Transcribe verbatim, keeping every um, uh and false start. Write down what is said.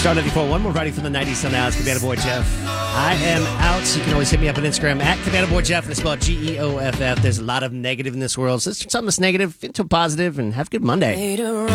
Star ninety-four, one more writing from the nineties till now. It's Cabana Boy Jeff. I am out. You can always hit me up on Instagram at Cabana Boy Jeff, and it's spelled G E O F F. There's a lot of negative in this world, so let's turn something that's negative into a positive and have a good Monday.